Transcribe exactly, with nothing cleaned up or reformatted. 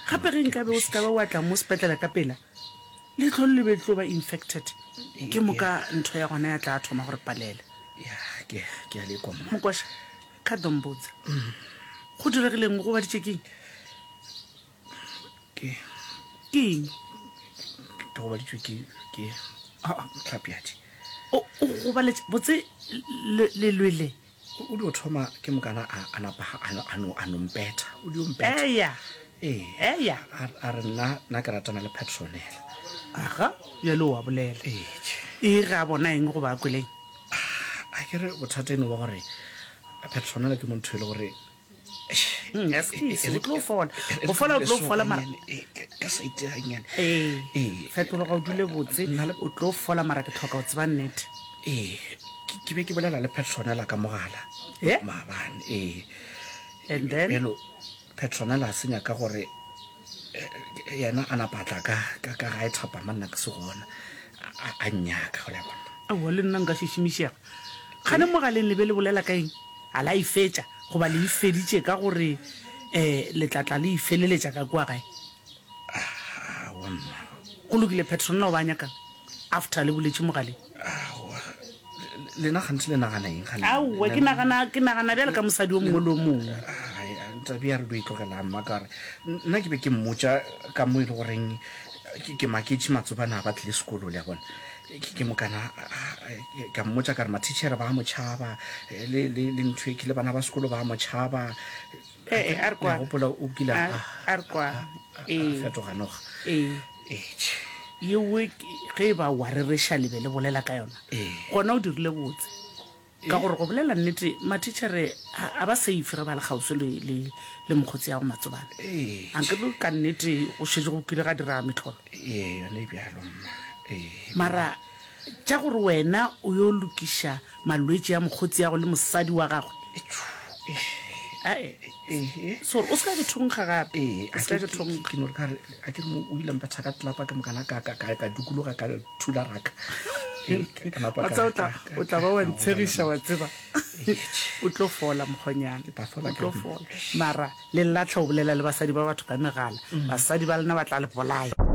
gape ge nka be o se ka ba wa tla mo sepetlele ka pela le tlholo le be tlo ba infected ke moka ntho ya gona ya tla thoma gore palele ya ke ke a le kwa mma mokosha ka dombotsa go diregileng go ba ditšekeng ke keng ke go ba ditšwe ke ke a tlhapiadi o go ba le botse le lwele o di o thoma ke mokana a napa ano anompeta o di ompeta eya eh eya a re nna na ke ratana le Petronella aga yalo wa bolela eh e ga bona eng go ba kweleng a ke re bothateng wa gore Petronella ke motho le gore yes o tlo fola o fola o tlo fola mara ka sa itehanyane eh eh fetola go dule botse o tlo fola mara ke tlhoka o tseba nnete eh ke be ke bolela le Petronella ka mogala eh maabane eh and then hello Petronella senya ka gore yena ana patla ka ka ga e thapa manna ke se gona a nnyaka go le bona a wa le nna nka shishimishega gane mogaleng le be le bolela ka eng a la ifetša go ba le ifeditše ka gore eh le tlatla le ifeleletša ka kwa gae ah wa mma go lokile Petronella o ba nyaka after le boletše mogaleng le na gantse le nagana eng gane aowa ke nagana ke nagana bjale ka mosadi o mongwe le o mongwe tabi ya re do itlogela mma ka re nna ke be ke mmotsa ka mo e le goreng ke maketše matsobana ba tlile sekolo le ya bona ke mokana ka mmotsa ka re matitšhere ba motšhaba le ntho ke le bana ba sekolo ba motšhaba eh a re kwa gopola o kila a re kwa eh fetoganoga eh yewe ge ba wa rereša lebe le bolela ka yona gona o dirile botse ka gore go bolela nnete matitšhere a ba safe re ba le gauso le mokgotsi ya go matsobane anke be ka nnete go šetse go kile ga dira metlholo ee yone bjalo mara tša gore wena o yo lokiša malwetse ya mokgotsi ya go le mosadi wa gagwe so o se ka ke thongga gape a ke no ka a ke mo o ile mpatha ka tlapa ka mokana ka ka ka dukuluga ka thula raka wa tsa o tla ba wa ntshegiša wa tseba o tlo fola mokgonyana o tlo fola mara le llatlha o bolela le basadi ba batho ka megala basadi ba lena ba tla le bolaya